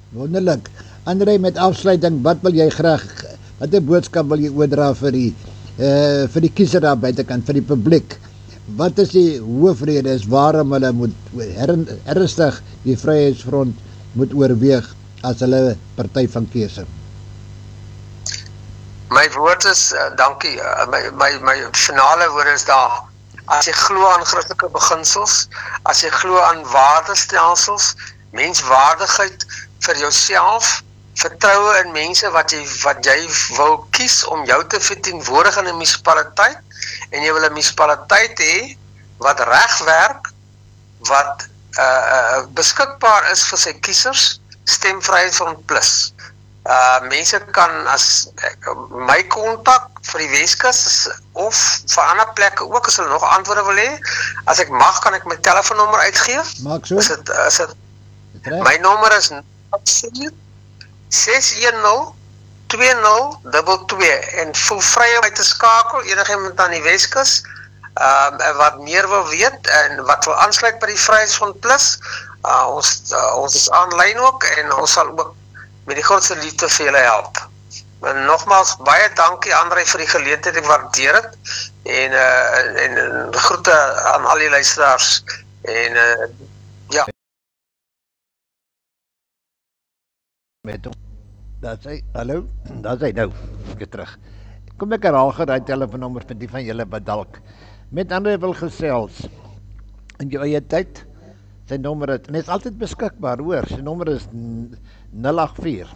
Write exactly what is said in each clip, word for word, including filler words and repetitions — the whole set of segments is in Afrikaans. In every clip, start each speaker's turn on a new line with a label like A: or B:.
A: Wonderlik. André, met afsluiting, wat wil jy graag, wat 'n boodskap wil jy oordra vir die uh, vir die kiezer daar buitekant, vir die publiek? Wat is die hoofredes waarom hulle moet her, ernstig die Vryheidsfront moet oorweeg as hulle party van keuse?
B: My woord is, uh, dankie, uh, my, my, my finale woord is daar, as jy glo aan Christelike beginsels, as jy glo aan waardestelsels, menswaardigheid vir jouself, vertroue in mense wat jy, wat jy wil kies om jou te verteenwoordig in 'n munisipaliteit, en jy wil 'n munisipaliteit hê wat reg werk, wat uh, beskikbaar is vir sy kiesers, stem Vryheidsfront Plus. Uh, mense kan as uh, my kontak vir die Weskus of vir ander plekke ook, as hulle nog antwoorde wil hê, as ek mag, kan ek my telefoonnommer uitgee.
A: Maak so.
B: Is het, is het, my nommer is ses een nul twee nul twee twee en voel vry om uit te skakel, enigiemand aan die Weskus um, wat meer wil weet en wat wil aansluit by die Vryheidsfront Plus. Uh, ons, uh, ons is aanlyn ook en ons sal ook met die grootste liefde vir julle help. En nogmaals, baie dankie André vir die geleentheid, ek waardeer dit. En, uh, en, en groete aan al die luisteraars. En uh, ja.
A: Met dat sê, hallo, dat sê nou, ek is terug. Kom ek herhaal gou die telefoonnommer vir die van julle wat dalk met André wil gesels in jou eie tyd. Sy nommer het, en hy is altyd beskikbaar, hoor, sy nommer is nul agt vier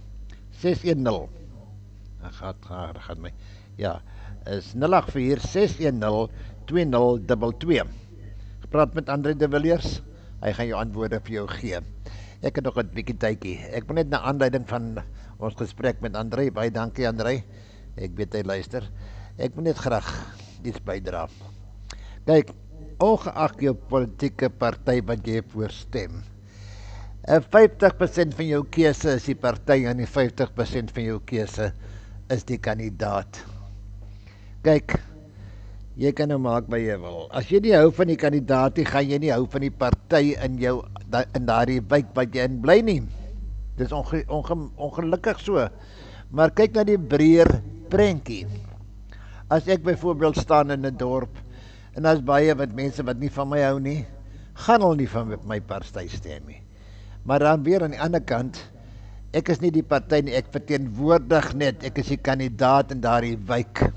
A: ses een nul Ek gaat, gaat, gaat my, ja, is nul agt vier ses een nul twee nul twee twee. Gepraat met André de Villiers, hy gaan jou antwoorde vir jou gee. Ek het nog 'n bietjie tydjie. Ek moet net na aanleiding van ons gesprek met André, baie dankie André, ek weet hy luister, ek moet net graag iets bydra. Kyk, ongeag jou politieke party wat jy voor stem, vyftig persent van jou keuse is die party en die vyftig persent van jou keuse is die kandidaat. Kyk, jy kan nou maak wat jy wil. As jy nie hou van die kandidaat nie, gaan jy nie hou van die party in jou in daardie wijk wat jy in bly nie. Dit is onge, onge, ongelukkig so. Maar kyk na die breër prentjie. As ek byvoorbeeld staan in 'n dorp en as baie wat mense wat nie van my hou nie, gaan hulle nie van my party stem nie. Maar dan weer aan die ander kant, ek is nie die party nie, ek verteenwoordig net, ek is die kandidaat in daardie wijk.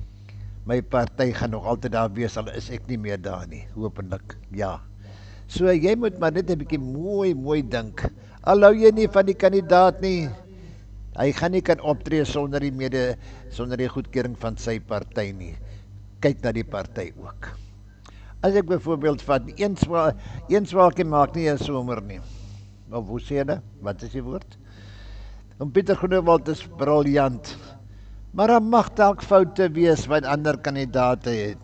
A: My party gaan nog altyd daar wees, al is ek nie meer daar nie, hopelik, ja. So jy moet maar net 'n bietjie mooi, mooi dink. Al hou jy nie van die kandidaat nie, hy gaan nie kan optree sonder die mede, sonder die goedkeuring van sy party nie. Kyk na die party ook. As ek byvoorbeeld vat, een, swa, een swaakie maak nie 'n somer nie. Of hoe sê jy, wat is die woord? En Pieter Groenewald is briljant, maar daar mag dalk foute wees wat ander kandidaate het.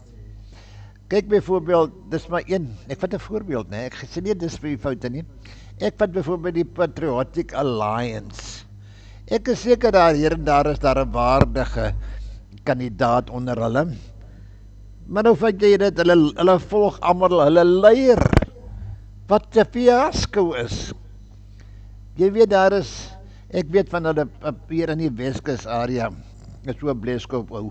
A: Kyk byvoorbeeld, dis maar een, ek vat 'n voorbeeld, nee, ek sê nie dis vir die foute nie. Ek vat byvoorbeeld die Patriotic Alliance. Ek is seker daar hier en daar is daar 'n waardige kandidaat onder hulle. Maar nou vat jy dit, hulle, hulle volg almal hulle leier, wat 'n fiasco is. Jy weet daar is, ek weet van hulle hier in die Weskus area, is so 'n Bleeskop ou.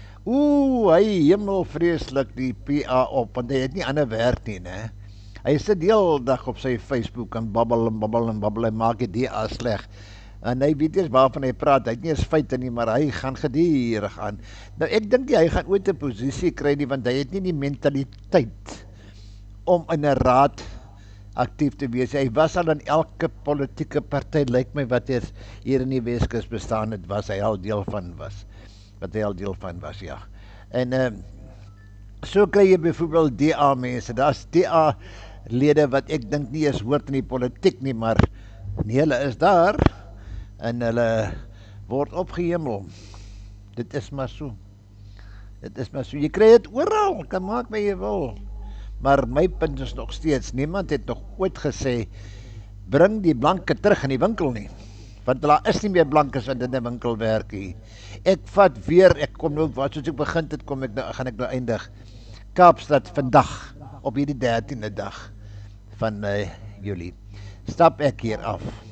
A: Oeh, hy hemel vreeslik die P A op, want hy het nie ander werk nie, ne? Hy sit die hele dag op sy Facebook en babbel en babbel en babbel en maak die D A sleg. En hy weet eers waarvan hy praat, hy het nie eens feite nie, maar hy gaan gedierig aan. Nou ek dink nie, hy gaan ooit 'n posisie kry nie, want hy het nie die mentaliteit om in 'n raad aktief te wees. Hy was al in elke politieke party, lyk my wat hier, hier in die Weskus bestaan het, was hy al deel van was. Wat hy al deel van was, ja. En uh, so kry jy byvoorbeeld D A mense, daar is D A lede wat ek dink nie eens hoort in die politiek nie, maar nie, hulle is daar, en hulle word opgehemel. Dit is maar so. Dit is maar so. Jy kry dit oral, kan maak wat jy wil. Maar my punt is nog steeds, niemand het nog ooit gesê, bring die blanke terug in die winkel nie. Want daar is nie meer blankes in die winkel werk nie. Ek vat weer, ek kom nou, wat soos ek begin het, kom ek nou, gaan ek nou eindig. Kaapstad vandag, op hierdie dertiende dag van uh, Julie, stap ek hier af.